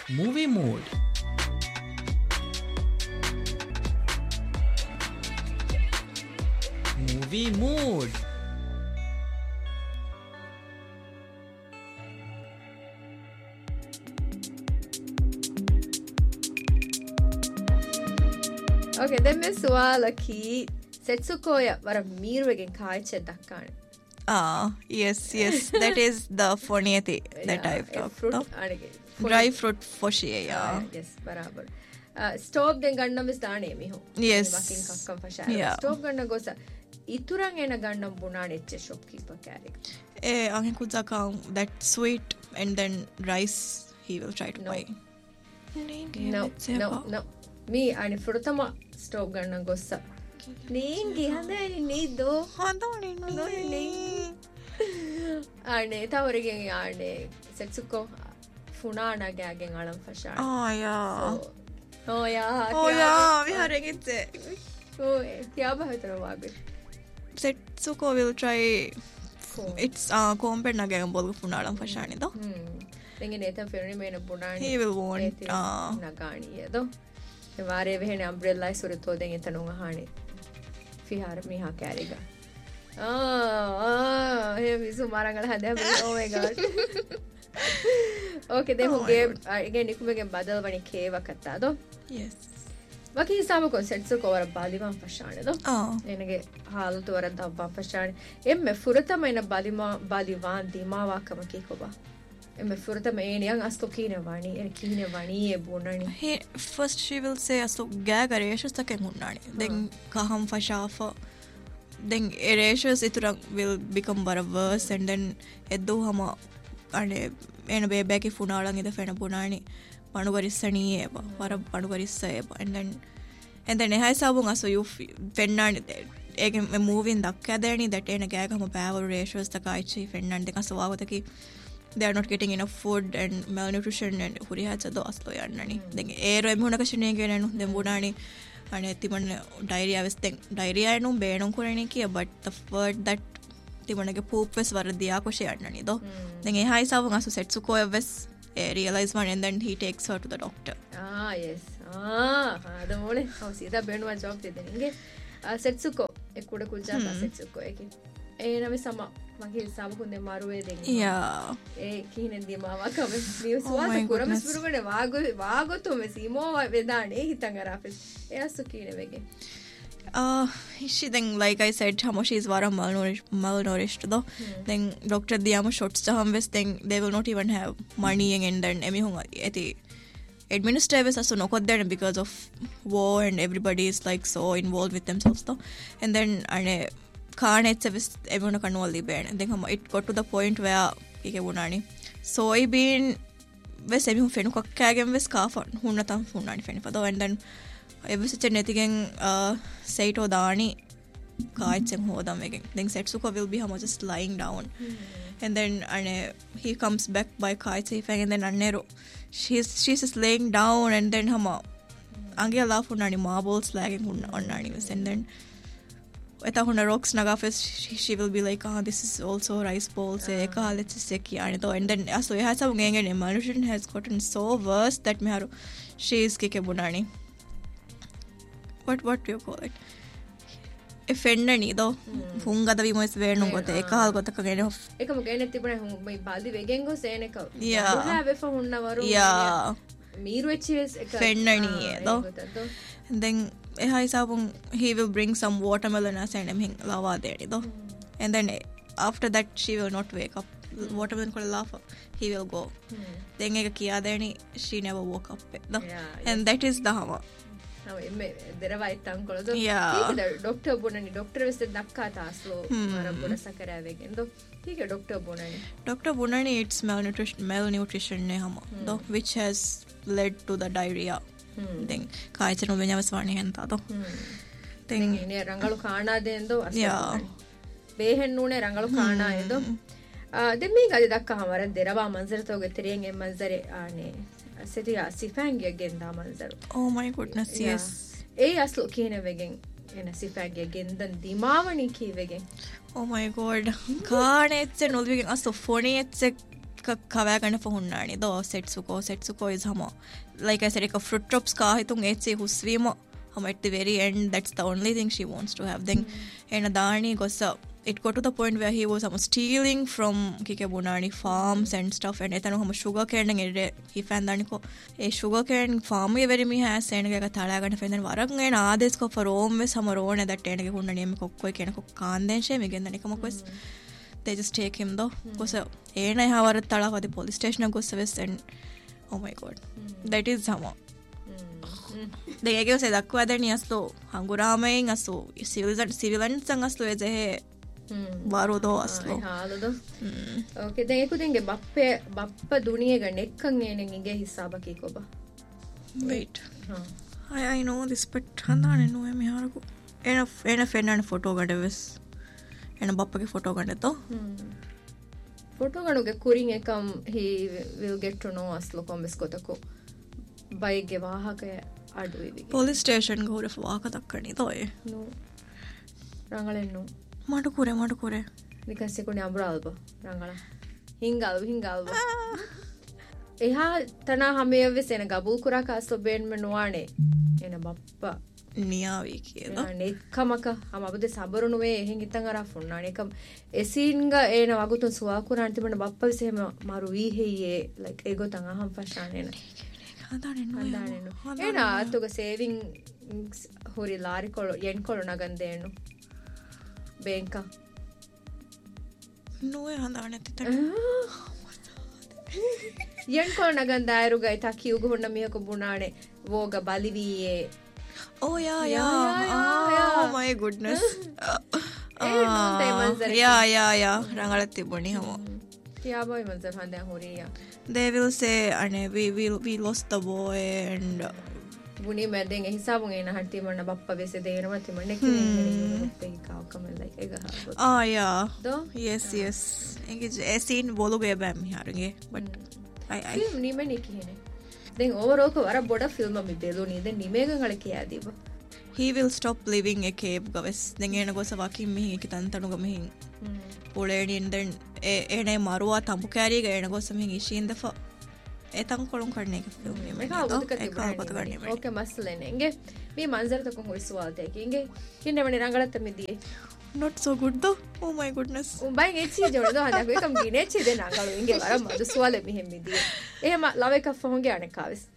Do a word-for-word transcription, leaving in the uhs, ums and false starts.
Movie mood. Movie mood. Okay, then me sualaki setsukoya vara meeruwegen kaiche dakkane. Ah, yes, yes. That is the forniyati that Yeah, I've a talked fruit about. anige. Dry fruit foshiye, yeah. Ah, yes, barabar. Uh, stove den ganna mis daane miho. Yes. Wakin kakkam fashara. Yeah. Stove ganna gosa iturang ena gannam bunane etche shopkeeper carry. Eh, angin kudzakang that sweet and then rice he will try to No. buy. No, no, no. Me ani frutama stove ganna gosa. Ningi handani nido. Handani no. Ane tawrigen ane setsuko funana gagen alam fashara. Oh yeah. So, oh yeah. Oh yeah, we are it. Oh, kya bahatara wage. Setsuko will try. Cool. It's uh compared nagayang bolu funalam fashani do. Hmm. Dengan eta ferni mena bunani. He will want uh nagani yedo. E vare vehne umbrella suru to den etanu ahani. Fihar miha kariga. Ah, ah, he visu marangala hada. Oh my god. Okay, then who gave again nikumegen badal vani keva kattado. Yes. Waki hisaba kon setsuko vara balivan fashane do. Oh. Enage halutu vara dabba fashane. Emme furata mena balima balivan dimawa kama kikoba. Emme furata mena yang asto kine vani en kine vani e bunani. He first she will say aso gag ratios taken unnani. Then kaham fashafa. Then ratios iturang will become bara worse and then eddu hama ane ena bebeki funalang ida fena bunani. Panugarissani eba para panugarissa eba and then and then ehai sabun aso you fennani ege movie in dakkadeni that ena gag hama power ratios takaichi fennani den aso wagotaki they are not getting enough food and malnutrition and huri hacha do aslo yannani den ero emhunaka shinege nenu den bunani ane timan diarrhea wes den diarrhea enu beenon kurani kiya but the word that timanage poop wes waradiya ko sheyannani do den ehai sabun aso setsuko wes Uh, realize one and then he takes her to the doctor. Ah, yes. Ah, the mole. How see the Ben was job did ninge. Ah, setsuko. Ekuda kulja ta setsuko eki. E na me sama magi sabu kunde maruwe den. Yeah. E kine di mama kame. Me suata kuramas purugane vago vago to me simo vedane hitangara fes. E asu kine vege. Uh, she then, like I said, how she is vara malnourished, malnourished though. Hmm. Then doctor diyama shots to him then they will not even have money and then emi hunga eti administrative aso nokod there because of war and everybody is like so involved with themselves though. And then ane kane service everyone can only bear and then it got to the point where ike bunani soybean ves emi hun fenu kakkagem ves kafa hunnatam hunnani fenu though and then ever such a netigen uh saito dani kaitchen hodam again then setsuko will be how just lying down mm-hmm. and then ane he comes back by kaitse and then anero she's she's just laying down and then hama ange laugh unani marbles lagging unani and then eta huna rocks naga first she, she will be like ah this is also rice balls uh-huh. eka let's say kiane to and then aso eha sabu ngenge malnutrition has gotten so worse that me haru she is kike bunani what what do you call it effendani do hungada vi mois venu gote ekal gotaka gene ekam gene tibune hung mai baldi vegen go sene ka yeah have if hunna varu yeah meeru echives ek effendani do and then ehai sabun he will bring some watermelon as and him lava deni do and then after that she will not wake up watermelon ko lava he will go then eka kiya deni she never woke up do and that is the hama emme deravait ankolado yeah hige doctor bonani doctor weste dakkata aslo mara bona sakaravegen do hige doctor bonani doctor bonani it's malnutrition malnutrition ne hama do which has led to the diarrhea then kaichenu venyavaswani enta do then ne rangalu kaanade endo aslo behennune rangalu kaana endo then me gadi dakka hamara derava manzara toge teriyen em manzare ane setiya sifangi agenda manzaru oh my goodness yeah. Yes e aslo kine vegen ena sifangi agenda dimavani ki vegen oh my god kaane etse nolvegen aso phone etse kavagana for hunnani do setsuko setsuko is hamo like I said ek fruit drops ka hitun etsi huswima hamo at the very end that's the only thing she wants to have then ena dani gossa it got to the point where he was um, stealing from kike bunani farms and stuff and etanu hama sugar cane ede he found dani ko e sugar cane farm ye very me has ene ga thala gana fenden warak ena ades ko for home mes hama rone that ene ge hunnani em kokko kena ko kanden she me gendani kama ko they just take him though because ena hawar thala wadi police station go service and oh my god mm. that is hama they ege se dakwa dani aslo hanguramain aso civilian civilians ang aslo eje ವಾರೋ ದೋ ಅಸ್ಲೋ ಹಾಲುದು okay ದೆಂಗೆ ಕುದೆಂಗೆ ಬಪ್ಪೆ Bappa ದುನಿಯೆ ಗಂಡೆ ಎಕ್ಕಂಗೆ ನೆಂಗೆ ಹಿಸಾಬಕಿ ಕೊಬ wait I I know this but ಹಂದಾನೆ no ಎಮಿ ಹಾರಗು ಏನ ಏನ ಫೆನ್ನನ photo ಗಂಡೆ ವೆಸ್ ಏನ ಬಪ್ಪಗೆ photo ಗಂಡೆ ತೋ photo ಗಣುಗೆ ಕುರಿಂಗ್ Ekam he will get to know ಅಸ್ಲೋ ಕೊಂಬೆಸ್ ಕೊತಕೋ ಬೈಗೆ ವಾಹಕ ಅಡು EV police station ಗೆ ಹೋರೆ ವಾಹಕ ತಕ್ಕಣಿ ತೋಯೆ no ರಂಗಳೆನ್ನು ಮಾಡುಕೂರೆ ಮಾಡುಕೂರೆ ನಿಕಸೆ ಕೊನೆ ಅಬ್ರಾಲ್ಬ ರಂಗಳ ಹಿಂಗಾಲ್ಬ ಹಿಂಗಾಲ್ಬ ಎಹಾ ತನ ಹಮೆಯವೆ ಸೆನ ಗಬೂಲ್ ಕುರಾ ಕಾಸ್ಲೋ ಬೇನ್ ಮೆ ನೋವಾಣೆ ಎನ ಬಪ್ಪ ನಿಯಾವಿ ಕೇದ ನೆಕ್ಕಮಕ ಹಮ ಅಬದೆ ಸಬರು ನುವೆ ಹೆಂಗ ಇತ್ತಂಗರ ಫುನ್ನಾಣೆ ಕಮ್ ಎಸಿನ್ಗ ಏನ ವಗುತನ್ ಸುವಾ ಕುರಾ ಅಂತಿಮನ ಬಪ್ಪ ವಿಸೆಮ ಮಾರು ವಿ ಹೇಯೆ ಲೈಕ್ ಎಗೋ ತಂಗ ಹಂ ಫಶಾನೆನ ಹಂದಾಣೆ ನೋ ಹಂದಾಣೆ ನೋ ಏನ ಅತುಗ ಸೇವಿಂಗ್ ಹೋರಿ lorry ಕೊಳು ಎಣ್ ಕೊಳು ನಗಂದೇನು Benka. No, I don't know. Yen ko naganda iruga itaki ugu hunna mihako bunane voga baliviye. Oh yeah, yeah. yeah, yeah, yeah. Oh my goodness. Eh, no te manzar. Yeah, yeah, yeah. Rangalatti boni hamo. Kya boy manzar hande horiya. They will say, "Ane, we we we lost the boy and." Buni medeng hisabung ena hanti manna bappa vese deena mati manne kene bappa ka kamel like ega ha ah yeah do yes uh. yes engage a scene boluge bam harange but mm. i i film ni me nikine den overall ko wara boda film mi belu ni den nimega ngale kiyadiba he will stop living a cave gaves den ena go sawaki mi ki tantanu ga mi poleni and then ene maruwa tambu carry ga ena go sam hi ishin defa एतंग kolam करने के film में मैं हाँ वो तो करते हैं okay मसले नेंगे मैं मंजर तक कोई सवाल थे किंगे किन्ने बने रंगला तमी दिए not so good though oh my goodness उन बाइंग ऐसी जोड़ दो हना कोई कम गिने ची दे नागलो इंगे वाला मधु सवाल में हम दिए ये हम लावे का फोंगे आने काविस